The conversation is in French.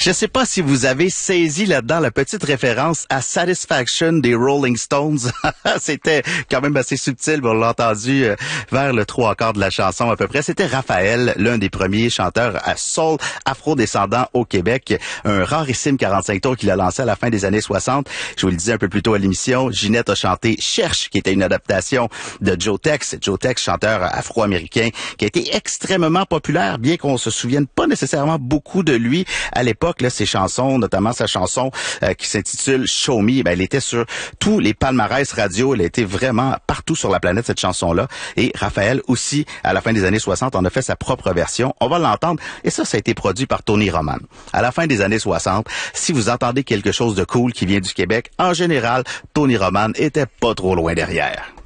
Je sais pas si vous avez saisi là-dedans la petite référence à Satisfaction des Rolling Stones. C'était quand même assez subtil, on l'a entendu vers le 3/4 de la chanson à peu près. C'était Raphaël, l'un des premiers chanteurs à soul afro-descendant au Québec. Un rarissime 45 tours qu'il a lancé à la fin des années 60. Je vous le disais un peu plus tôt à l'émission, Ginette a chanté Cherche, qui était une adaptation de Joe Tex. Joe Tex, chanteur afro-américain, qui a été extrêmement populaire, bien qu'on se souvienne pas nécessairement beaucoup de lui à l'époque. Là, ses chansons, notamment sa chanson qui s'intitule Show Me, elle était sur tous les palmarès radio. Elle a été vraiment partout sur la planète, cette chanson-là. Et Raphaël aussi, à la fin des années 60, en a fait sa propre version. On va l'entendre. Et ça a été produit par Tony Roman. À la fin des années 60, si vous entendez quelque chose de cool qui vient du Québec, en général, Tony Roman était pas trop loin derrière.